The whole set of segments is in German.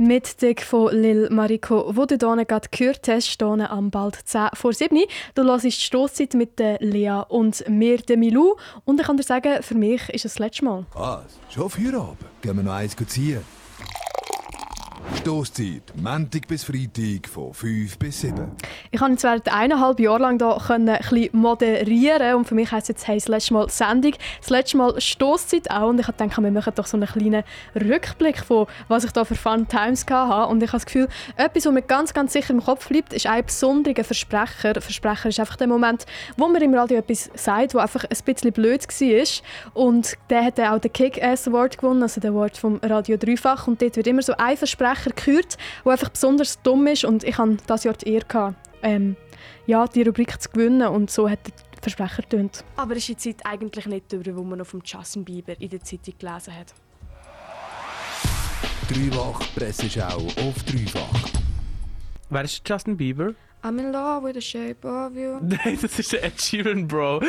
Mit Dick von Lil Mariko, wo du hier gerade gehört hast, stehen am bald 10 vor 7. Du hörst die Stosszeit mit der Lea und mir, der Milou. Und ich kann dir sagen, für mich ist es das letzte Mal. Was? Schon Feierabend? Gehen wir noch eins ziehen? Stosszeit, Montag bis Freitag von 5 bis 7. Ich konnte jetzt während 1,5 Jahre lang hier ein bisschen moderieren und für mich heisst es jetzt das letzte Mal Sendung, das letzte Mal Stosszeit auch und ich dachte, wir machen doch so einen kleinen Rückblick von was ich da für Fun Times hatte und ich habe das Gefühl, etwas, was mir ganz, ganz sicher im Kopf bleibt, ist ein besonderer Versprecher. Versprecher ist einfach der Moment, wo man im Radio etwas sagt, was einfach ein bisschen blöd war und der hat auch den Kick-Ass Award gewonnen, also den Award vom Radio Dreifach und dort wird immer so ein Versprecher gehört, der einfach besonders dumm ist und ich hatte dieses Jahr die Ehre gehabt, die Rubrik zu gewinnen und so hat der Versprecher getönt. Aber ist die Zeit eigentlich nicht darüber, wo man noch von Justin Bieber in der Zeitung gelesen hat? Dreifach Presseschau auf Dreifach. Wer ist Justin Bieber? I'm in love with the shape of you. Nein, das ist der Ed Sheeran, Bro.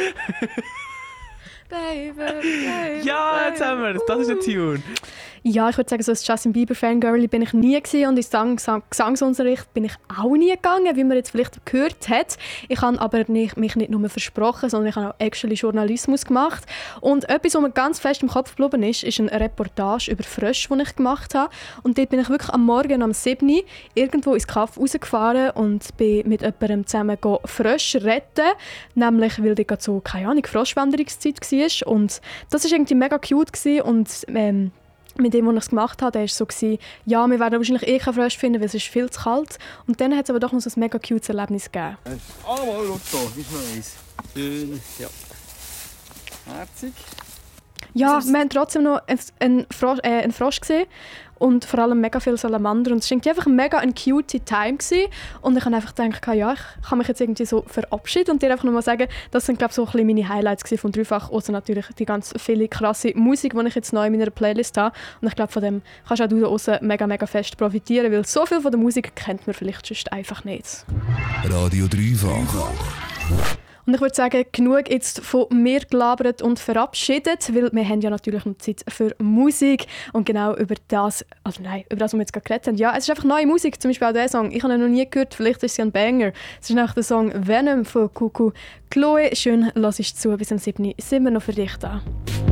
Baby. Ja, jetzt haben wir es. Das ist ein Tune. Ja, ich würde sagen, so ein Justin Bieber-Fangirl bin ich nie gewesen und ins Gesangsunterricht bin ich auch nie gegangen, wie man jetzt vielleicht gehört hat. Ich habe aber mich nicht nur versprochen, sondern ich habe auch actually Journalismus gemacht. Und etwas, was mir ganz fest im Kopf geblieben ist eine Reportage über Frösche, die ich gemacht habe. Und dort bin ich wirklich am Morgen um 7 Uhr irgendwo ins Kaff rausgefahren und bin mit jemandem zusammen Frösche retten. Nämlich, weil dort so, keine Ahnung, Froschwanderungszeit war. Und das war irgendwie mega cute gewesen und mit dem, was ich es gemacht habe, war so, ja, wir werden wahrscheinlich keine Frösche finden, weil es ist viel zu kalt. Und dann hat es aber doch noch so ein mega cutes Erlebnis gegeben. Mal, Lotto, ist noch eins. Schön, ja. Herzig. Ja, wir haben trotzdem noch einen Frosch gesehen und vor allem mega viele Salamander. Und es war einfach mega ein cute Time gewesen. Und ich habe einfach gedacht, ja, ich kann mich jetzt irgendwie so verabschieden und dir einfach noch mal sagen, das sind, glaube ich, so ein bisschen meine Highlights von Dreifach. Außer natürlich die ganz viele krasse Musik, die ich jetzt neu in meiner Playlist habe. Und ich glaube, von dem kannst auch du da draussen mega, mega fest profitieren, weil so viel von der Musik kennt man vielleicht sonst einfach nicht. Radio Dreifach. Und ich würde sagen, genug jetzt von mir gelabert und verabschiedet, weil wir haben ja natürlich noch Zeit für Musik und genau über das, was wir jetzt gerade geredet haben. Ja, es ist einfach neue Musik, zum Beispiel auch dieser Song. Ich habe ihn noch nie gehört, vielleicht ist es ein Banger. Es ist nämlich der Song «Venom» von Kuku. Chloe, schön, lass ich zu, bis am 7. sind wir noch für dich da.